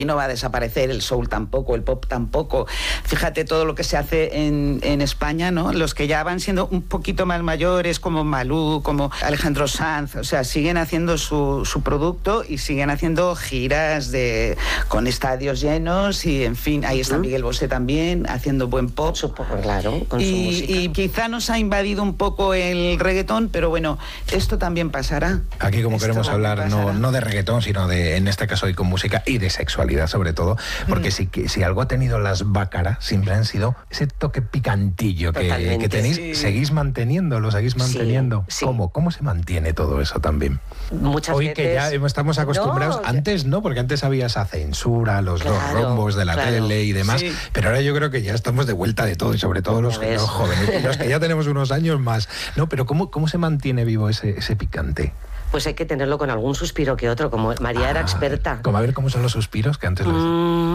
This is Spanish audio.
y no va a desaparecer, el soul tampoco, el pop tampoco. Fíjate todo lo que se hace en España, ¿no? Los que ya van siendo un poquito más mayores, como Malú, como Alejandro Sanz, o sea, siguen haciendo su producto y siguen haciendo giras con estadios llenos y, en fin, ahí está Miguel Bosé también, haciendo buen pop. Claro, con su música. Y quizá nos ha invadido un poco el reggaetón, pero bueno, esto también pasará. Aquí como queremos hablar no de reggaetón, sino de, en este caso, y con música y de sexualidad sobre todo, porque si algo ha tenido las Bácara, siempre han sido ese toque picantillo que tenéis, sí. Seguís manteniendo. Sí. ¿Cómo se mantiene todo eso también? Muchas Hoy veces... que ya estamos acostumbrados, antes no, porque antes había esa censura, los dos rombos de la tele y demás, sí. Pero ahora yo creo que ya estamos de vuelta de todo, y sobre todo los jóvenes, los que ya tenemos unos años más, ¿no? Pero ¿cómo se mantiene vivo ese picante? Pues hay que tenerlo con algún suspiro que otro, como María era experta. Como a ver cómo son los suspiros que antes lo